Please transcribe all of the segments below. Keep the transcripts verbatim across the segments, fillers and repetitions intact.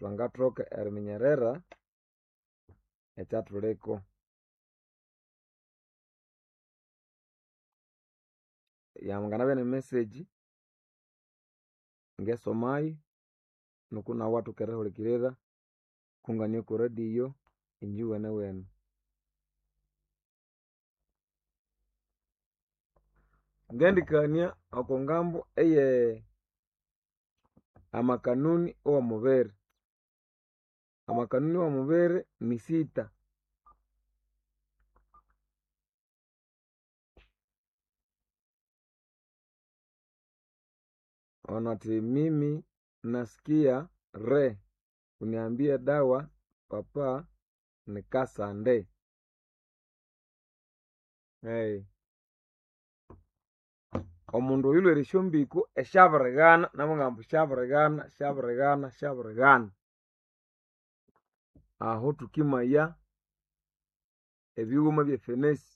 twangatroka eriminyerera ekyathuliko. Yanganabya ne message ngesomayu nuku nawu iwathoka erihulikirira kungania oko radio ingye iwenewene. Ngendikania oko ngambo eye amakanuni awomubiri. Amakanuni awomubiri ni sita. Onati mimi nasikia re uniambie dawa papa nikasande. Hey. Omundu oyu ilhwere esyombiko esyabirighana namungambu syabirighana syabirighana syabirighana. Aho thukimaya ebighuma byefenesi.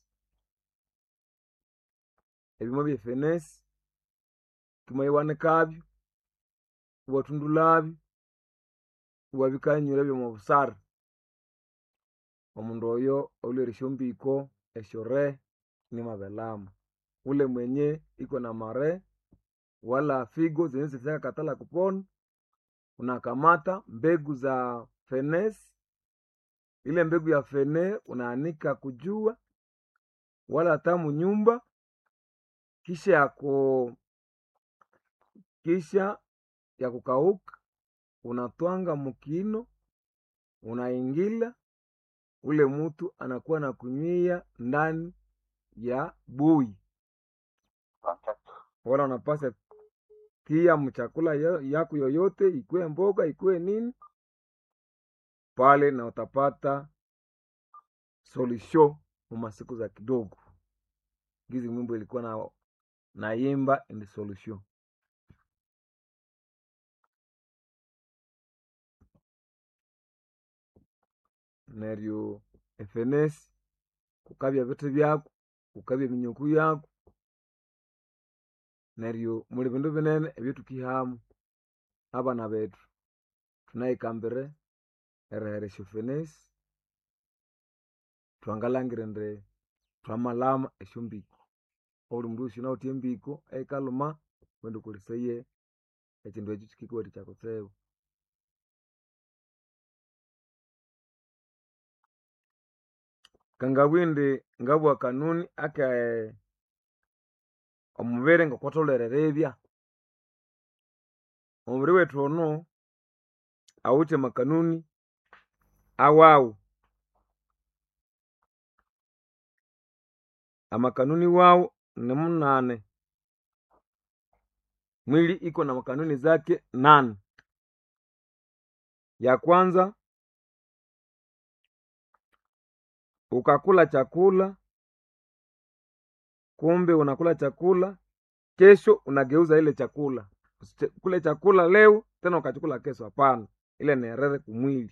Ebighuma byefenesi thukimaya iwanikabyu, iwathundulabyu, iwabikanyirabyu omwabusara. Omundu oyo olhwere esyombiko esyore nimwabelhamu. Ule mwenye iko na mare wala figo zenye zisakatala kupona, unakamata mbegu za fenesi. Ile mbegu ya fene unaanika kujua wala hata munyumba, kisha yako kisha ya kukauka unatwanga mukino, unaingila, ule mutu anakuwa na kunywia ndani ya bui. Wala unapasa kia mchakula yako yoyote, ikue mboga, ikue nini, pale na utapata solution mumasiku za kidogo. Gizi mwimbo ilikuwa na naimba in the solution. Neryo efenesi kukabya bithi byako, kukabya eminyuku yako. Neryo muli bindu binene ebyathukyihamu. Abana bethu thunayikambire erihera esyofenesi, thwangalhangira indi thwamalhama esyombiko. Obuli mundu wosi inawithe embiko eyikalhuma wendikolesaya ekindu ekyo kikikuwathikya kutsibu. Kangabugha indi ngabugha kanuni ake omubiri ngokwatholere eribya. Omubiri wethu ono awithe amakanuni awawu. Amakanuni wawu ni munane. Mwili iko na makanuni zake nane. Ya kwanza, ukakula chakula, kumbe unakula chakula, kesho unageuza ile chakula. Kule chakula leo, tena ukachukula kesho, hapana. Ile ni erere kumwili.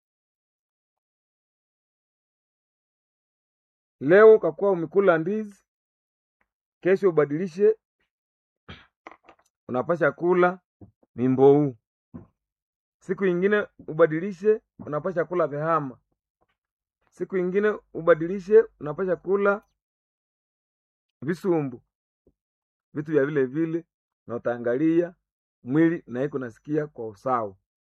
Leo ukakuwa umekula ndizi, kesho ubadilishe, unapasha kula mimbou. Siku ingine ubadilishe, unapasha kula vihama. Siku ingine ubadilishe, unapasha kula visumbu. Vitu vya vile vile na utaangalia mwili na iko nasikia kwa usawa.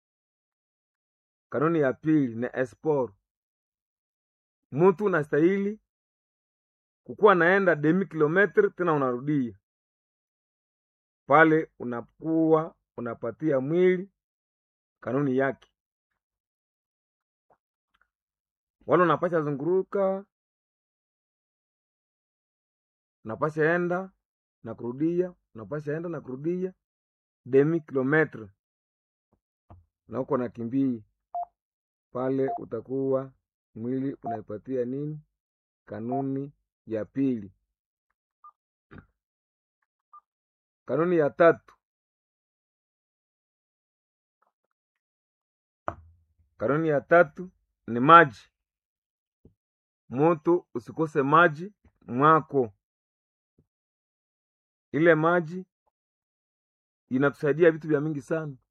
Kanuni ya pili ni esport. Mtu unastahili kukuwa naenda demi kilometri tena unarudia. Pale unakuwa unapatia mwili kanuni yake. Wala unapasha zunguruka, unapasha enda na kurudia, unapasha enda na kurudia demi kilometri na uko nakimbia. Pale utakuwa mwili unaipatia nini? Kanuni ya pili. Kanuni ya tatu. Kanuni ya tatu ni maji. Mutu usikose maji mwako. Ile maji inatusaidia vitu vya mingi sana.